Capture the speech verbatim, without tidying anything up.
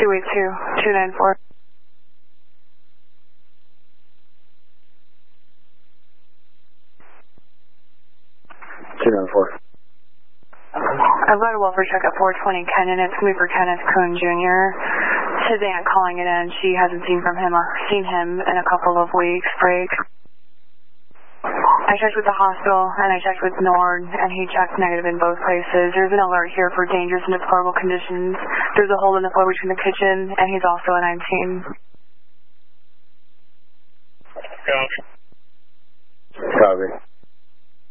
two eight two, two nine four. two nine four. I've got a welfare check at four twenty Kenyon. It's going to be for Kenneth Coon Junior His aunt calling it in. She hasn't seen from him or seen him in a couple of weeks. Break. I checked with the hospital and I checked with Nord and he checked negative in both places. There's an alert here for dangerous and deplorable conditions. There's a hole in the floor between the kitchen and he's also a nineteen. Copy. Copy.